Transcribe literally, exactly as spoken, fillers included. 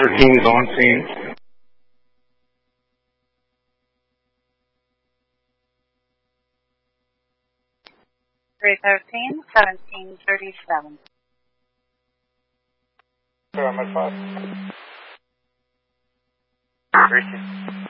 thirteen is on scene. three thirteen, seventeen thirty-seven. So I'm at five. Three.